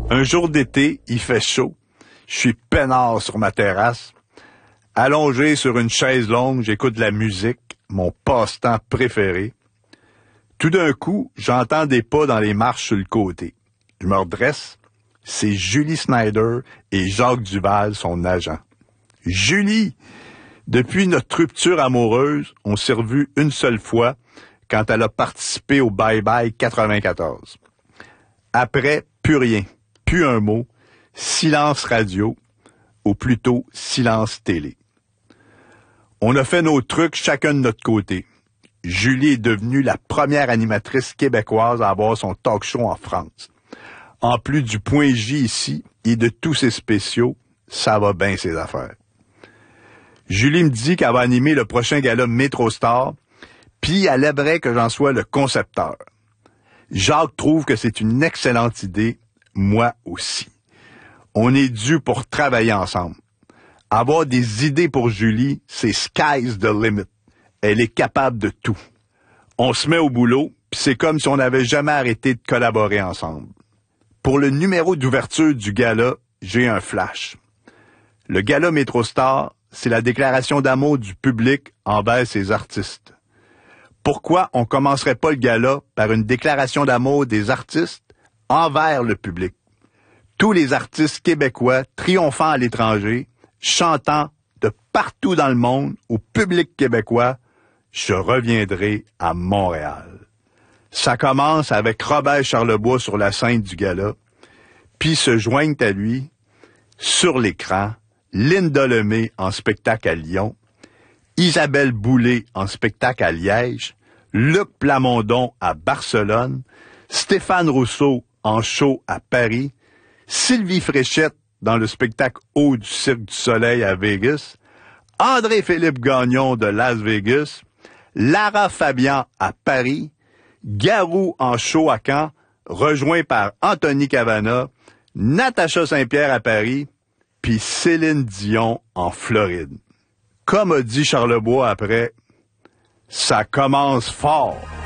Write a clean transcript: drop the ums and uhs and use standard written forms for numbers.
Un jour d'été, il fait chaud. Je suis peinard sur ma terrasse. Allongé sur une chaise longue, j'écoute de la musique, mon passe-temps préféré. Tout d'un coup, j'entends des pas dans les marches sur le côté. Je me redresse. C'est Julie Snyder et Jacques Duval, son agent. Julie! Depuis notre rupture amoureuse, on s'est revus une seule fois quand elle a participé au Bye Bye 94. Après, plus rien, plus un mot, silence radio, ou plutôt silence télé. On a fait nos trucs chacun de notre côté. Julie est devenue la première animatrice québécoise à avoir son talk show en France. En plus du point J ici et de tous ses spéciaux, ça va bien ses affaires. Julie me dit qu'elle va animer le prochain gala MétroStar, puis elle aimerait que j'en sois le concepteur. Jacques trouve que c'est une excellente idée, moi aussi. On est dû pour travailler ensemble. Avoir des idées pour Julie, c'est sky's the limit. Elle est capable de tout. On se met au boulot, puis c'est comme si on n'avait jamais arrêté de collaborer ensemble. Pour le numéro d'ouverture du gala, j'ai un flash. Le gala MétroStar, c'est la déclaration d'amour du public envers ses artistes. Pourquoi on commencerait pas le gala par une déclaration d'amour des artistes envers le public? Tous les artistes québécois triomphant à l'étranger, chantant de partout dans le monde au public québécois, je reviendrai à Montréal. Ça commence avec Robert Charlebois sur la scène du gala, puis se joignent à lui, sur l'écran, Linda Lemay en spectacle à Lyon, Isabelle Boulay en spectacle à Liège, Luc Plamondon à Barcelone, Stéphane Rousseau en show à Paris, Sylvie Fréchette dans le spectacle Haut du Cirque du Soleil à Vegas, André-Philippe Gagnon de Las Vegas, Lara Fabian à Paris, Garou en show à Caen, rejoint par Anthony Cavana, Natacha Saint-Pierre à Paris, puis Céline Dion en Floride. Comme a dit Charlebois après, ça commence fort.